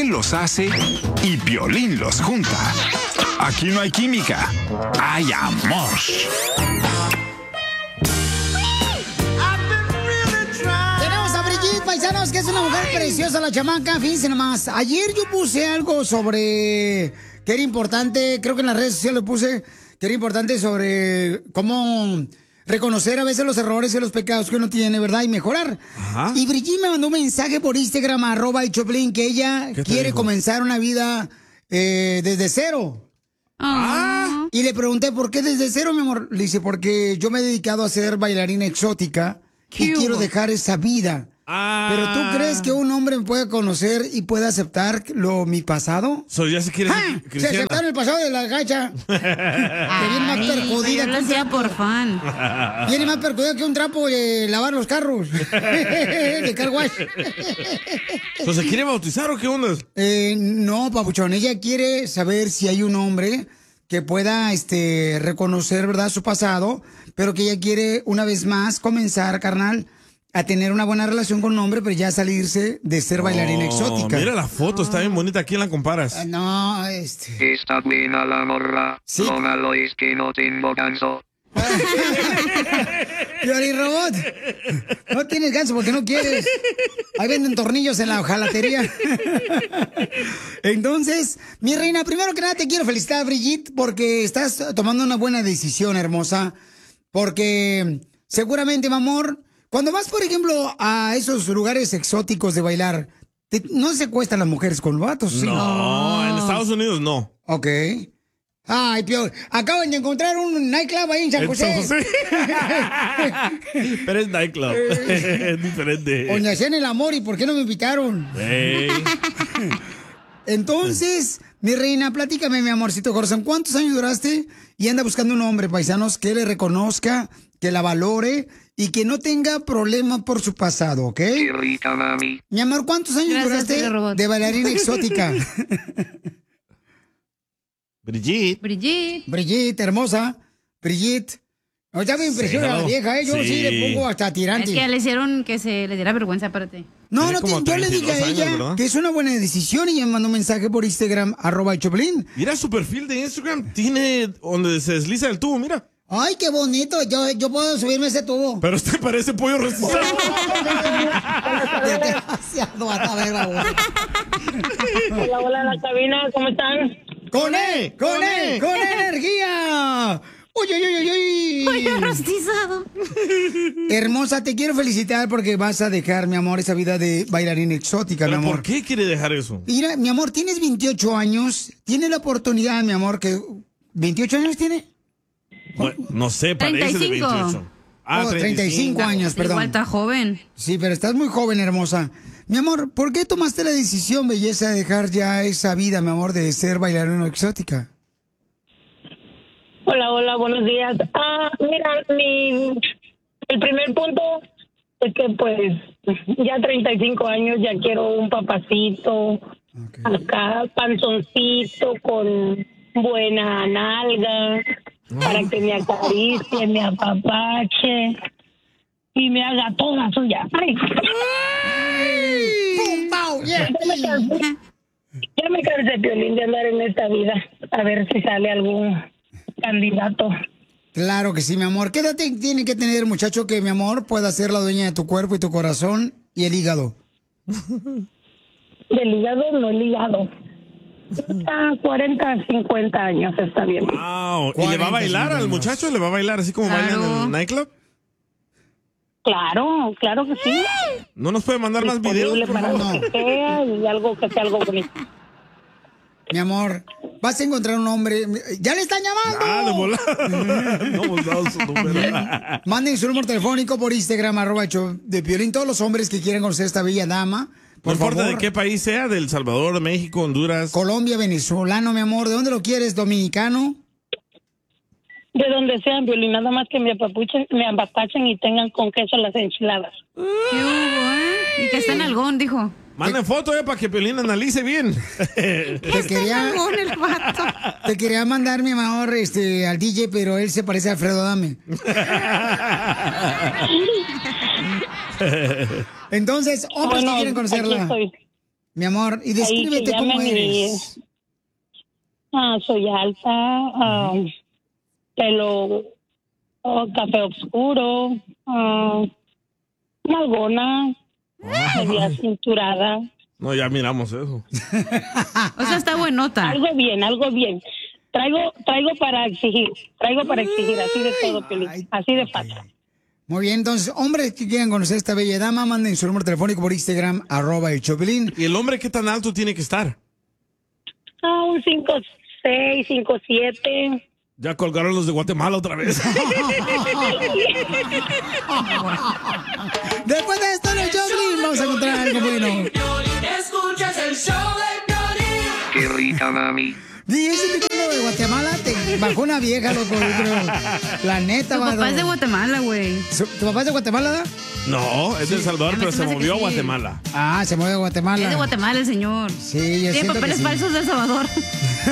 Él los hace y Piolín los junta. Aquí no hay química, hay amor. Tenemos a Brigitte, paisanos, que es una mujer preciosa, la chamaca. Fíjense nomás, ayer yo puse algo sobre que era importante, creo que en las redes sociales lo puse, que era importante sobre cómo reconocer a veces los errores y los pecados que uno tiene, ¿verdad? Y mejorar. Ajá. Y Brigitte me mandó un mensaje por Instagram, @el que ella quiere comenzar una vida desde cero. Y le pregunté, ¿por qué desde cero, mi amor? Le dice, porque yo me he dedicado a ser bailarina exótica y quiero dejar esa vida. ¿Pero tú crees que un hombre me puede conocer y puede aceptar mi pasado? Ya se quiere se aceptaron el pasado de la gacha. Que viene más perjudida que un trapo. Por fan. Viene más perjudida que un trapo de lavar los carros. De car wash. ¿Se quiere bautizar o qué onda? No, papuchón. Ella quiere saber si hay un hombre que pueda reconocer, ¿verdad?, su pasado, pero que ella quiere una vez más comenzar, carnal, a tener una buena relación con un hombre, pero ya salirse de ser bailarina exótica. Mira la foto, está bien bonita. ¿A quién la comparas? No, Está buena la morra. Sí. Lo malo es que no tengo ganso. Piolín Robot, no tienes ganso porque no quieres. Ahí venden tornillos en la hojalatería. Entonces, mi reina, primero que nada te quiero felicitar, Brigitte, porque estás tomando una buena decisión, hermosa. Porque seguramente, mi amor, cuando vas, por ejemplo, a esos lugares exóticos de bailar, ¿no se acuestan las mujeres con vatos? ¿Sí? No, en Estados Unidos no. Ok. Ay, Pio, acaban de encontrar un nightclub ahí en San José. Pero es nightclub. Es diferente. Donde hacían el amor, ¿y por qué no me invitaron? Hey. Entonces, mi reina, platícame, mi amorcito corazón, ¿cuántos años duraste? Y anda buscando un hombre, paisanos, que le reconozca, que la valore y que no tenga problema por su pasado, ¿ok? Qué rica, mami. Mi amor, ¿cuántos años duraste de bailarina exótica? Brigitte, hermosa. Brigitte. No, ya me impresiona la vieja, Yo sí le pongo hasta tirante. Es que le hicieron que se le diera vergüenza, aparte. No, yo le dije a ella que es una buena decisión y ella me mandó un mensaje por Instagram, @Choplin. Mira su perfil de Instagram, tiene donde se desliza el tubo, mira. Ay, qué bonito, yo puedo subirme ese tubo. Pero usted parece pollo rostizado. Desgraciado, hasta verga, güey. Hola, la cabina, ¿cómo están? ¡Con energía! ¡Uy! Pollo rostizado. Hermosa, te quiero felicitar porque vas a dejar, mi amor, esa vida de bailarina exótica, mi amor. ¿Por qué quiere dejar eso? Mira, mi amor, tienes 28 años. Tienes la oportunidad, mi amor, que... ¿28 años tiene? Bueno, no sé, parece 35. de 28. 35 años, perdón. Igual está joven. Sí, pero estás muy joven, hermosa. Mi amor, ¿por qué tomaste la decisión, belleza, de dejar ya esa vida, mi amor, de ser bailarina exótica? Hola, buenos días. Mira, el primer punto es que, pues, ya 35 años, ya quiero un papacito, acá, panzoncito, con buena nalga, para que me acaricie, me apapache y me haga toda suya. ¡Ay! ¡Pum, pau! Ya me cansé, Piolín, de andar en esta vida. A ver si sale algún candidato. Claro que sí, mi amor. ¿Qué edad tiene que tener, muchacho, que, mi amor, pueda ser la dueña de tu cuerpo y tu corazón y el hígado? Del hígado, no el hígado. 40, 50 años, está bien. Wow. ¿Y le va a bailar al muchacho? ¿Le va a bailar así como bailan en el nightclub? Claro que sí. ¿No nos puede mandar más videos, por para favor? lo que sea y algo que sea algo bonito. Mi amor, vas a encontrar un hombre. ¡Ya le están llamando! De volada. No hemos dado su número. Manden su número telefónico por Instagram, @de Piolín. Todos los hombres que quieren conocer a esta bella dama. No importa de qué país sea, de El Salvador, México, Honduras. Colombia, venezolano, mi amor. ¿De dónde lo quieres? ¿Dominicano? De donde sean, Piolín, nada más que me apapachen y tengan con queso las enchiladas. Y que está en algón, dijo. Manden foto, para que Piolín analice bien. Te quería mandar, mi amor, al DJ, pero él se parece a Alfredo Adame. Entonces, hombres que quieren conocerla. Mi amor, y descríbete cómo eres. Soy alta, pelo café oscuro, nalgona, media cinturada. No, ya miramos eso. O sea, está buenota. Algo bien. Traigo para exigir, así de todo, Piolín, así de fácil. Muy bien, entonces, hombres que quieran conocer a esta bella dama, manden su número telefónico por Instagram, @el Chopelín. ¿Y el hombre qué tan alto tiene que estar? Un 5'6", 5'7". Ya colgaron los de Guatemala otra vez. Después de esto, en el Chopelín, vamos a encontrar algo bueno. Escuchas el show de Piolín. Qué rica, mami. Y ese tipo de Guatemala te bajó una vieja, loco, yo creo. La neta, Tu papá es de Guatemala, güey. ¿Tu papá es de Guatemala, da? No, es de El Salvador, pero se movió a sí. Guatemala. Se movió a Guatemala. Es de Guatemala el señor. Sí, yo Tiene siento que papeles sí. falsos de El Salvador.